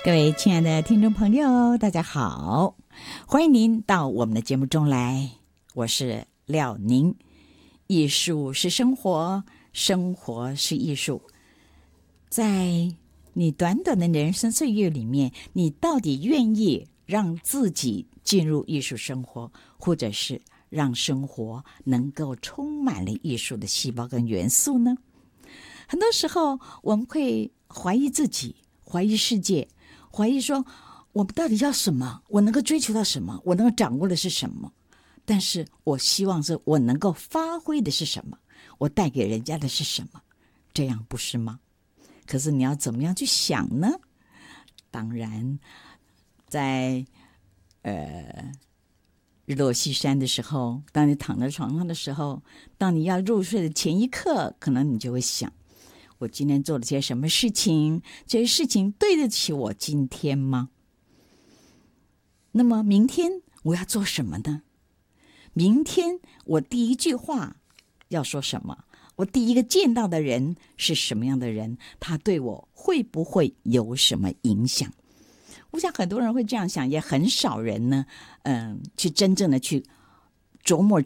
各位亲爱的听众朋友，大家好，欢迎您到我们的节目中来，我是廖宁。艺术是生活，生活是艺术。在你短短的人生岁月里面，你到底愿意让自己进入艺术生活，或者是让生活能够充满了艺术的细胞跟元素呢？很多时候我们会怀疑自己，怀疑世界，怀疑说我们到底要什么，我能够追求到什么，我能够掌握的是什么。但是我希望是我能够发挥的是什么，我带给人家的是什么，这样不是吗？可是你要怎么样去想呢？当然在日落西山的时候，当你躺在床上的时候，当你要入睡的前一刻，可能你就会想，我今天做了些什么事情，这些事情对得起我今天吗？那么明天我要做什么呢？明天我第一句话要说什么？我第一个见到的人是什么样的人？他对我会不会有什么影响？我想很多人会这样想，也很少人呢，去真正的去琢磨